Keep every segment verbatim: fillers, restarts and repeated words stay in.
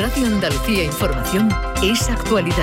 Radio Andalucía Información es actualidad.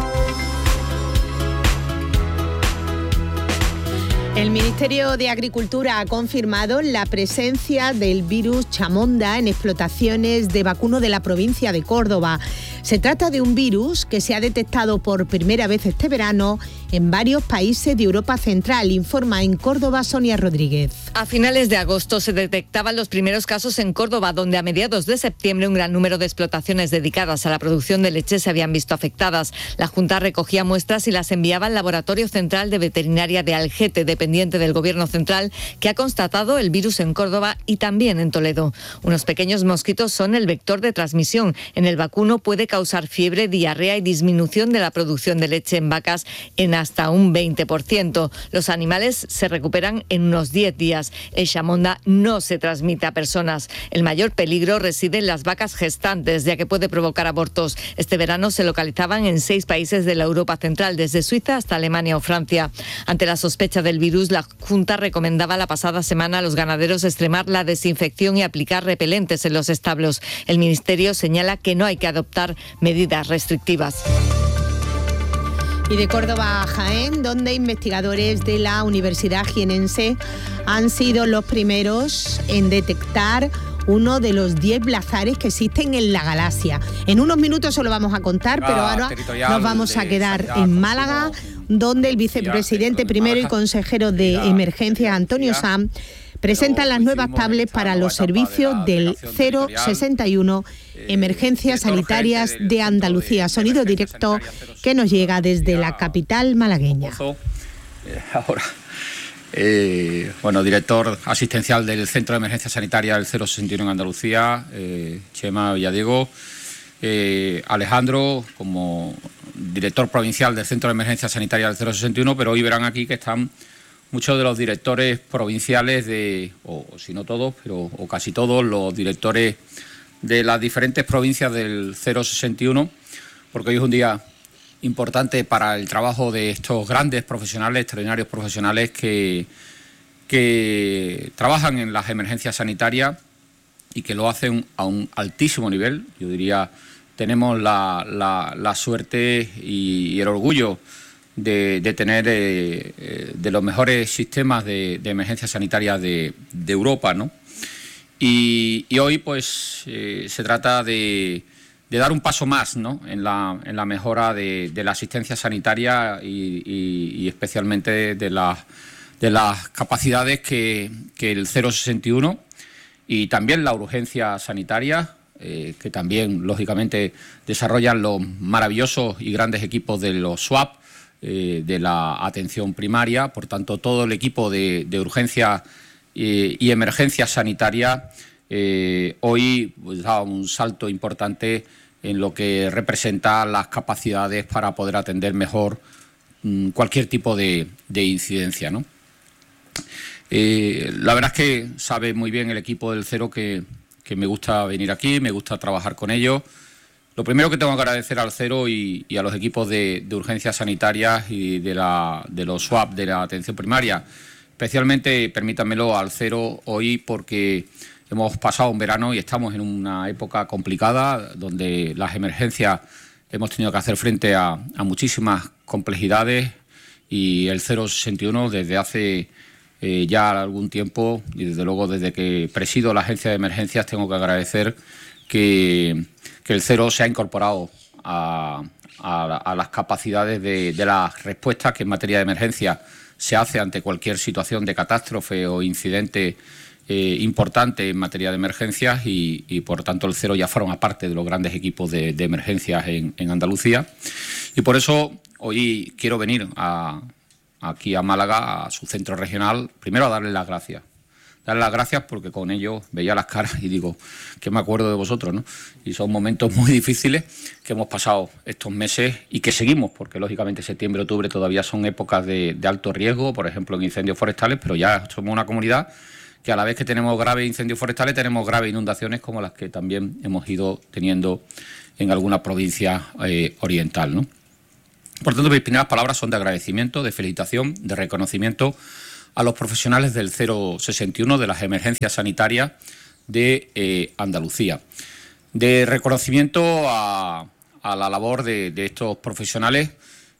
El Ministerio de Agricultura ha confirmado la presencia del virus chamonda en explotaciones de vacuno de la provincia de Córdoba. Se trata de un virus que se ha detectado por primera vez este verano en varios países de Europa Central, informa en Córdoba Sonia Rodríguez. A finales de agosto se detectaban los primeros casos en Córdoba, donde a mediados de septiembre un gran número de explotaciones dedicadas a la producción de leche se habían visto afectadas. La Junta recogía muestras y las enviaba al Laboratorio Central de Veterinaria de Algete, dependiente del Gobierno Central, que ha constatado el virus en Córdoba y también en Toledo. Unos pequeños mosquitos son el vector de transmisión. En el vacuno puede causar fiebre, diarrea y disminución de la producción de leche en vacas en hasta un veinte por ciento. Los animales se recuperan en unos diez días. El chamonda no se transmite a personas. El mayor peligro reside en las vacas gestantes, ya que puede provocar abortos. Este verano se localizaban en seis países de la Europa Central, desde Suiza hasta Alemania o Francia. Ante la sospecha del virus, la Junta recomendaba la pasada semana a los ganaderos extremar la desinfección y aplicar repelentes en los establos. El Ministerio señala que no hay que adoptar medidas restrictivas. Y de Córdoba a Jaén, donde investigadores de la Universidad Jienense han sido los primeros en detectar uno de los diez blazares que existen en la galaxia. En unos minutos se lo vamos a contar, pero ahora nos vamos a quedar en Málaga, donde el vicepresidente primero y consejero de Emergencias, Antonio Sanz, presentan las nuevas tablets para los servicios del cero sesenta y uno Emergencias Sanitarias de Andalucía. Sonido directo que nos llega desde la capital malagueña. Ahora, eh, bueno, director asistencial del Centro de Emergencia Sanitaria del cero sesenta y uno en Andalucía, eh, Chema Villadiego, eh, Alejandro como director provincial del Centro de Emergencia Sanitaria del cero sesenta y uno, pero hoy verán aquí que están muchos de los directores provinciales de, o, o si no todos, pero o casi todos los directores de las diferentes provincias del cero sesenta y uno, porque hoy es un día importante para el trabajo de estos grandes profesionales, extraordinarios profesionales que, que trabajan en las emergencias sanitarias y que lo hacen a un altísimo nivel. Yo diría, tenemos la, la, la suerte y, y el orgullo De, de tener eh, de los mejores sistemas de, de emergencia sanitaria de, de Europa, ¿no? Y, y hoy, pues, eh, se trata de, de dar un paso más, ¿no?, en la, en la mejora de, de la asistencia sanitaria y, y, y especialmente de, la, de las capacidades que, que el cero sesenta y uno y también la urgencia sanitaria, eh, que también, lógicamente, desarrollan los maravillosos y grandes equipos de los SWAP, Eh, de la atención primaria. Por tanto, todo el equipo de, de urgencia eh, y emergencia sanitaria eh, hoy pues, da un salto importante en lo que representa las capacidades para poder atender mejor mmm, cualquier tipo de, de incidencia, ¿no? Eh, la verdad es que sabe muy bien el equipo del Cero que, que me gusta venir aquí, me gusta trabajar con ellos. Lo primero que tengo que agradecer al Cero y, y a los equipos de, de urgencias sanitarias y de, la, de los SWAP de la atención primaria, especialmente, permítanmelo, al Cero hoy porque hemos pasado un verano y estamos en una época complicada donde las emergencias hemos tenido que hacer frente a, a muchísimas complejidades y el cero sesenta y uno desde hace eh, ya algún tiempo y desde luego desde que presido la agencia de emergencias tengo que agradecer que... que el Cero se ha incorporado a, a, a las capacidades de, de las respuestas que en materia de emergencia se hace ante cualquier situación de catástrofe o incidente eh, importante en materia de emergencias y, y por tanto el Cero ya forma parte de los grandes equipos de, de emergencias en, en Andalucía y por eso hoy quiero venir a, aquí a Málaga, a su centro regional, primero a darles las gracias. Darles las gracias porque con ellos veía las caras y digo, que me acuerdo de vosotros, ¿no? Y son momentos muy difíciles que hemos pasado estos meses y que seguimos, porque lógicamente septiembre, octubre todavía son épocas de, de alto riesgo, por ejemplo en incendios forestales, pero ya somos una comunidad que a la vez que tenemos graves incendios forestales, tenemos graves inundaciones como las que también hemos ido teniendo en alguna provincia eh, oriental, ¿no? Por tanto, mis primeras palabras son de agradecimiento, de felicitación, de reconocimiento a los profesionales del cero sesenta y uno de las emergencias sanitarias de eh, Andalucía. de reconocimiento a, a la labor de, de estos profesionales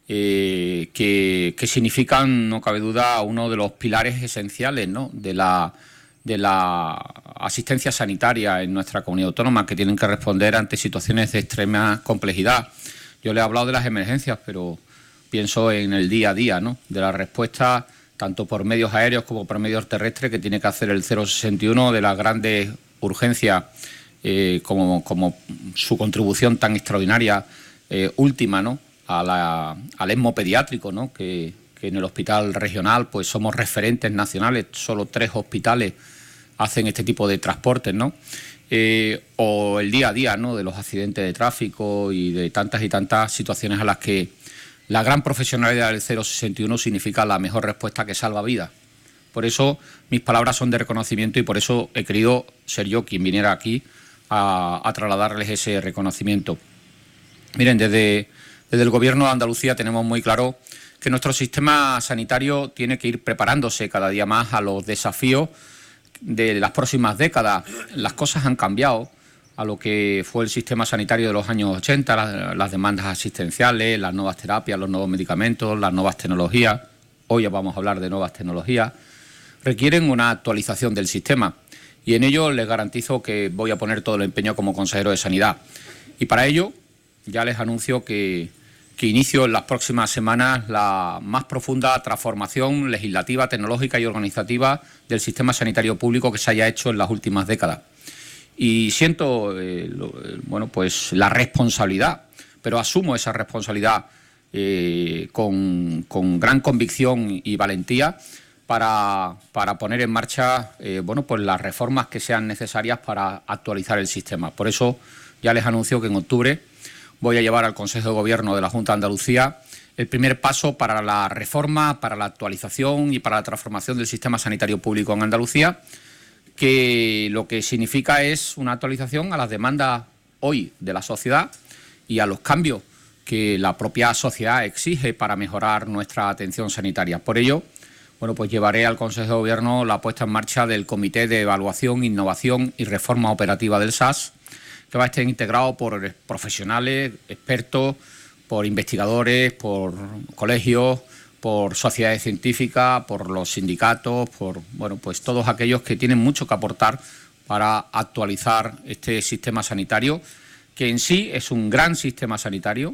eh, que, que significan, no cabe duda, uno de los pilares esenciales, ¿no?, de la, de la asistencia sanitaria en nuestra comunidad autónoma, que tienen que responder ante situaciones de extrema complejidad. Yo le he hablado de las emergencias, pero pienso en el día a día, ¿no?, de la respuesta tanto por medios aéreos como por medios terrestres que tiene que hacer el cero sesenta y uno, de las grandes urgencias, eh, como, como su contribución tan extraordinaria eh, última, ¿no?, a la, al ESMO pediátrico, ¿no?, que, que en el hospital regional pues somos referentes nacionales, solo tres hospitales hacen este tipo de transportes, ¿no? Eh, o el día a día, ¿no?, de los accidentes de tráfico y de tantas y tantas situaciones a las que la gran profesionalidad del cero sesenta y uno significa la mejor respuesta que salva vidas. Por eso mis palabras son de reconocimiento y por eso he querido ser yo quien viniera aquí a, a trasladarles ese reconocimiento. Miren, desde, desde el Gobierno de Andalucía tenemos muy claro que nuestro sistema sanitario tiene que ir preparándose cada día más a los desafíos de las próximas décadas. Las cosas han cambiado a lo que fue el sistema sanitario de los años ochenta, las, las demandas asistenciales, las nuevas terapias, los nuevos medicamentos, las nuevas tecnologías. Hoy ya vamos a hablar de nuevas tecnologías. Requieren una actualización del sistema y en ello les garantizo que voy a poner todo el empeño como consejero de Sanidad. Y para ello ya les anuncio que, que inicio en las próximas semanas la más profunda transformación legislativa, tecnológica y organizativa del sistema sanitario público que se haya hecho en las últimas décadas. Y siento eh, lo, bueno, pues la responsabilidad, pero asumo esa responsabilidad eh, con, con gran convicción y valentía para, para poner en marcha eh, bueno, pues las reformas que sean necesarias para actualizar el sistema. Por eso ya les anuncio que en octubre voy a llevar al Consejo de Gobierno de la Junta de Andalucía el primer paso para la reforma, para la actualización y para la transformación del sistema sanitario público en Andalucía, que lo que significa es una actualización a las demandas hoy de la sociedad y a los cambios que la propia sociedad exige para mejorar nuestra atención sanitaria. Por ello, bueno, pues llevaré al Consejo de Gobierno la puesta en marcha del Comité de Evaluación, Innovación y Reforma Operativa del S A S, que va a estar integrado por profesionales, expertos, por investigadores, por colegios, por sociedades científicas, por los sindicatos, por bueno, pues todos aquellos que tienen mucho que aportar para actualizar este sistema sanitario, que en sí es un gran sistema sanitario.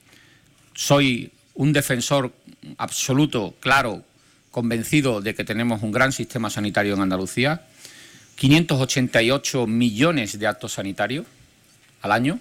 Soy un defensor absoluto, claro, convencido de que tenemos un gran sistema sanitario en Andalucía, quinientos ochenta y ocho millones de actos sanitarios al año,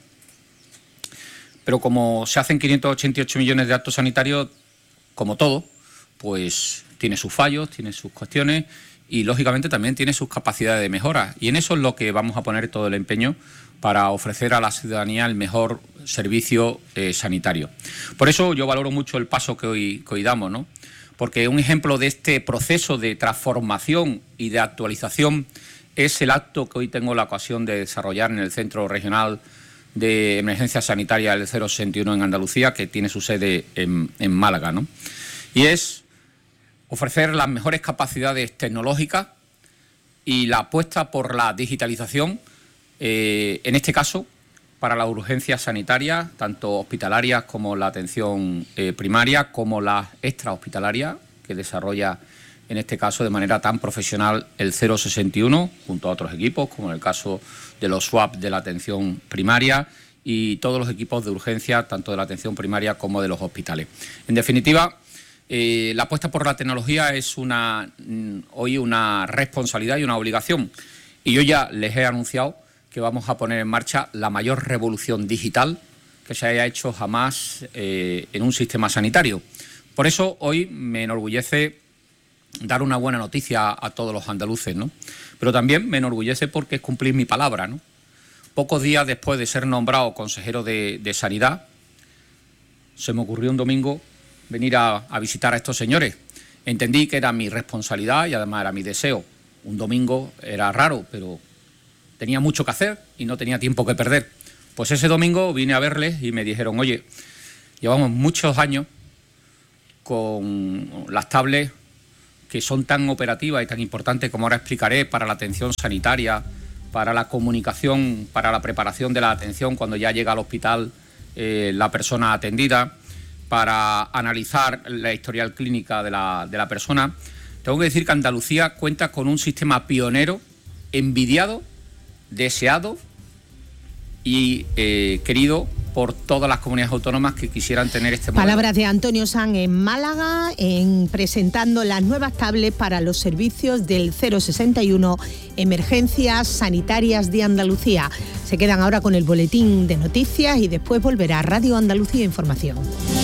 pero como se hacen quinientos ochenta y ocho millones de actos sanitarios, como todo, pues tiene sus fallos, tiene sus cuestiones y, lógicamente, también tiene sus capacidades de mejora. Y en eso es lo que vamos a poner todo el empeño para ofrecer a la ciudadanía el mejor servicio eh, sanitario. Por eso yo valoro mucho el paso que hoy, que hoy damos, ¿no? Porque un ejemplo de este proceso de transformación y de actualización es el acto que hoy tengo la ocasión de desarrollar en el Centro Regional de Emergencia Sanitaria del cero sesenta y uno en Andalucía, que tiene su sede en, en Málaga, ¿no? Y es ofrecer las mejores capacidades tecnológicas y la apuesta por la digitalización, eh, en este caso, para las urgencias sanitarias, tanto hospitalarias como la atención eh, primaria, como las extrahospitalarias, que desarrolla en este caso de manera tan profesional el cero sesenta y uno, junto a otros equipos, como en el caso de los S W A P de la atención primaria y todos los equipos de urgencia, tanto de la atención primaria como de los hospitales. En definitiva, eh, la apuesta por la tecnología es una, hoy una responsabilidad y una obligación. Y yo ya les he anunciado que vamos a poner en marcha la mayor revolución digital que se haya hecho jamás eh, en un sistema sanitario. Por eso hoy me enorgullece dar una buena noticia a todos los andaluces, ¿no? Pero también me enorgullece porque es cumplir mi palabra, ¿no? Pocos días después de ser nombrado consejero de, de Sanidad, se me ocurrió un domingo venir a, a visitar a estos señores. Entendí que era mi responsabilidad y además era mi deseo. Un domingo era raro, pero tenía mucho que hacer y no tenía tiempo que perder. Pues ese domingo vine a verles y me dijeron, oye, llevamos muchos años con las tablets que son tan operativas y tan importantes como ahora explicaré para la atención sanitaria, para la comunicación, para la preparación de la atención cuando ya llega al hospital eh, la persona atendida, para analizar la historial clínica de la, de la persona. Tengo que decir que Andalucía cuenta con un sistema pionero, envidiado, deseado y eh, querido por todas las comunidades autónomas que quisieran tener este modelo. Palabras de Antonio Sanz en Málaga, en presentando las nuevas tablets para los servicios del cero sesenta y uno Emergencias Sanitarias de Andalucía. Se quedan ahora con el boletín de noticias y después volverá Radio Andalucía Información.